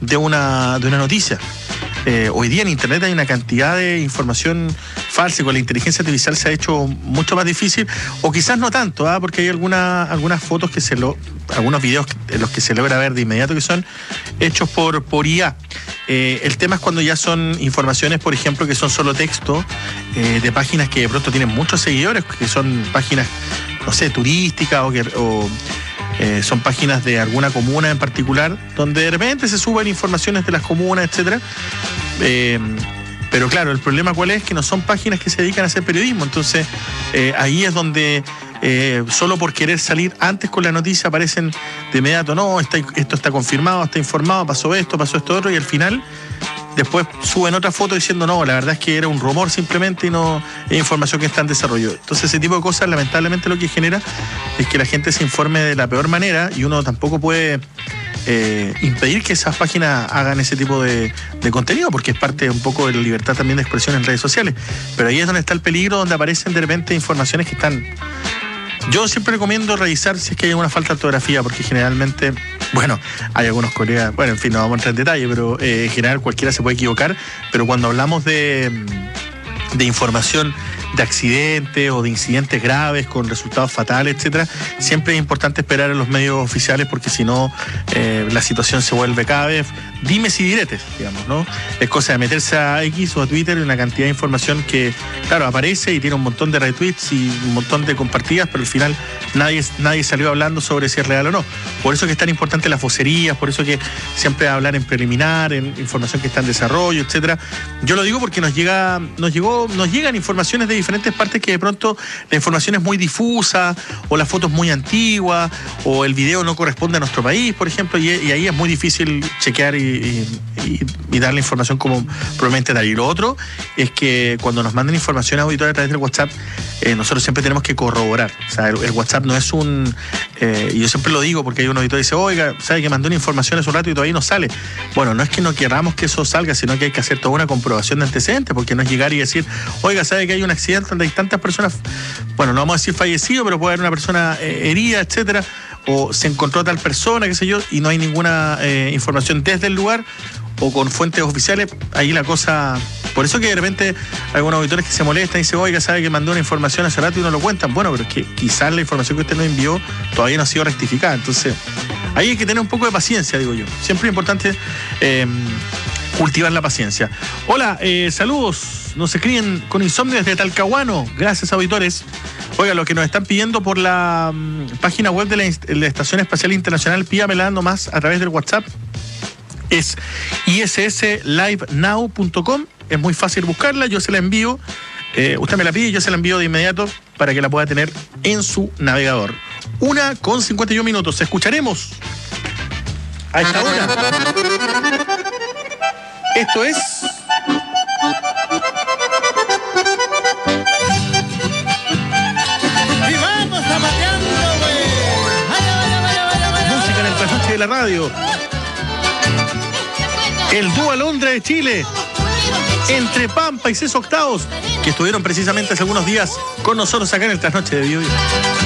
de una noticia. Hoy día en Internet hay una cantidad de información falsa y con la inteligencia artificial se ha hecho mucho más difícil, o quizás no tanto, porque hay algunas fotos algunos videos en los que se logra ver de inmediato que son hechos por IA. El tema es cuando ya son informaciones, por ejemplo, que son solo texto, de páginas que de pronto tienen muchos seguidores, que son páginas, no sé, turísticas o son páginas de alguna comuna en particular, donde de repente se suben informaciones de las comunas, etcétera. Pero claro, el problema cuál es, que no son páginas que se dedican a hacer periodismo. Entonces, ahí es donde solo por querer salir antes con la noticia aparecen de inmediato, no, esto está confirmado, está informado, pasó esto otro, y al final después suben otra foto diciendo no, la verdad es que era un rumor simplemente y no es información que está en desarrollo. Entonces ese tipo de cosas lamentablemente lo que genera es que la gente se informe de la peor manera, y uno tampoco puede impedir que esas páginas hagan ese tipo de contenido, porque es parte un poco de la libertad también de expresión en redes sociales. Pero ahí es donde está el peligro, donde aparecen de repente informaciones que están... Yo siempre recomiendo revisar si es que hay alguna falta de ortografía, porque generalmente, bueno, hay algunos colegas, bueno, en fin, no vamos a entrar en detalle, pero en general cualquiera se puede equivocar, pero cuando hablamos de información de accidentes o de incidentes graves con resultados fatales, etcétera, siempre es importante esperar a los medios oficiales, porque si no la situación se vuelve cada vez dimes y diretes, digamos, ¿no? Es cosa de meterse a X o a Twitter y una cantidad de información que, claro, aparece y tiene un montón de retweets y un montón de compartidas, pero al final nadie salió hablando sobre si es real o no. Por eso que es tan importante las vocerías, por eso que siempre hablar en preliminar, en información que está en desarrollo, etcétera. Yo lo digo porque nos llegan informaciones de diferentes partes que de pronto la información es muy difusa, o la foto es muy antigua, o el video no corresponde a nuestro país, por ejemplo, y ahí es muy difícil chequear y dar la información como probablemente dar. Y lo otro es que cuando nos mandan información a auditores a través del WhatsApp, nosotros siempre tenemos que corroborar. O sea, el WhatsApp no es y yo siempre lo digo porque hay un auditor que dice, oiga, ¿sabe que mandó una información hace un rato y todavía no sale? Bueno, no es que no queramos que eso salga, sino que hay que hacer toda una comprobación de antecedentes, porque no es llegar y decir, oiga, ¿sabe que hay un accidente donde hay tantas personas, bueno, no vamos a decir fallecido, pero puede haber una persona herida, etcétera, o se encontró tal persona, qué sé yo, y no hay ninguna información desde el lugar o con fuentes oficiales? Ahí la cosa... Por eso que de repente hay algunos auditores que se molestan y dicen, oiga, ¿sabe que mandó una información hace rato y no lo cuentan? Bueno, pero es que quizás la información que usted nos envió todavía no ha sido rectificada. Entonces, ahí hay que tener un poco de paciencia, digo yo. Siempre es importante cultivar la paciencia. Hola, saludos. Nos escriben con insomnio desde Talcahuano. Gracias, auditores. Oiga, lo que nos están pidiendo por la página web de la Estación Espacial Internacional, pídamela nomás a través del WhatsApp. Es issliveNow.com. Es muy fácil buscarla, yo se la envío. Usted me la pide y yo se la envío de inmediato para que la pueda tener en su navegador. 1:51. Escucharemos a esta hora. Esto es... ¡Y vamos zapateando, güey! Música en el trasnoche de la radio. El dúo Alondra de Chile, entre Pampa y Seso Octavos, que estuvieron precisamente hace algunos días con nosotros acá en el trasnoche de Bio Bio.